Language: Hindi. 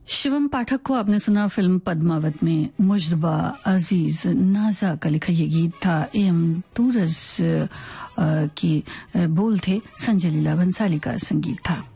शिवम पाठक को आपने सुना फिल्म पद्मावत में मुजतबा अजीज नाजा का लिखा ये गीत था। एम तूरस की बोल थे, संजय लीला भंसाली का संगीत था।